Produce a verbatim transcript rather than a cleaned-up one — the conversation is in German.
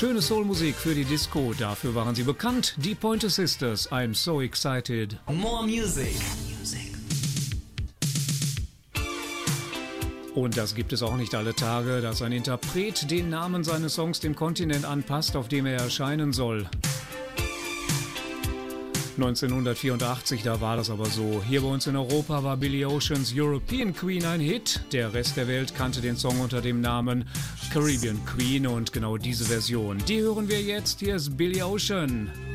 Schöne Soulmusik für die Disco, dafür waren sie bekannt. Die Pointer Sisters, I'm so excited. More music. Und das gibt es auch nicht alle Tage, dass ein Interpret den Namen seines Songs dem Kontinent anpasst, auf dem er erscheinen soll. neunzehnhundertvierundachtzig, da war das aber so. Hier bei uns in Europa war Billy Oceans European Queen ein Hit. Der Rest der Welt kannte den Song unter dem Namen Caribbean Queen und genau diese Version, die hören wir jetzt. Hier ist Billy Ocean.